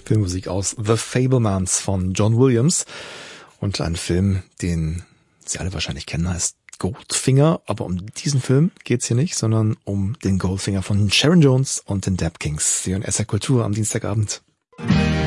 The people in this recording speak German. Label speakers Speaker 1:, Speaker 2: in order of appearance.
Speaker 1: Filmmusik aus The Fabelmans von John Williams. Und ein Film, den Sie alle wahrscheinlich kennen, heißt Goldfinger. Aber um diesen Film geht's hier nicht, sondern um den Goldfinger von Sharon Jones und den Dap Kings. Sie hören SR Kultur am Dienstagabend.